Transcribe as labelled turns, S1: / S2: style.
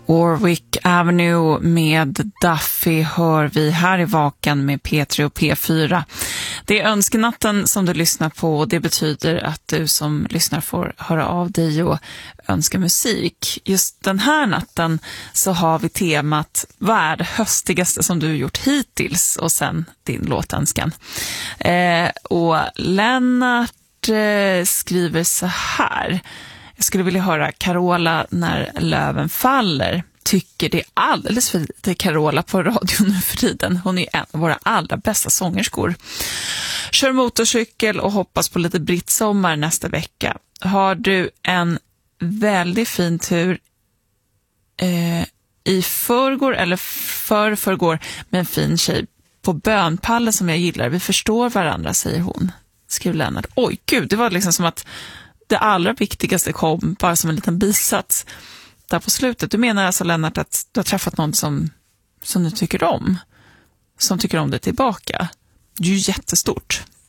S1: Warwick Avenue med Duffy hör vi här i Vaken med P3 och P4. Det är önskenatten som du lyssnar på och det betyder att du som lyssnar får höra av dig och önska musik. Just den här natten så har vi temat vad är det höstigaste som du gjort hittills och sen din låtönskan. Och Lennart skriver så här: jag skulle vilja höra Carola när löven faller. Tycker det är alldeles för lite Carola på radion nu för tiden. Hon är en av våra allra bästa sångerskor. Kör motorcykel och hoppas på lite brittsommar nästa vecka. Har du en väldigt fin tur i förrgår eller förrgår med en fin tjej på bönpallen som jag gillar. Vi förstår varandra, säger hon. Skriver Lennart. Oj gud, det var liksom som att det allra viktigaste kom bara som en liten bisats där på slutet. Du menar alltså, Lennart, att du har träffat någon som du tycker om? Som tycker om det tillbaka? Det är ju jättestort.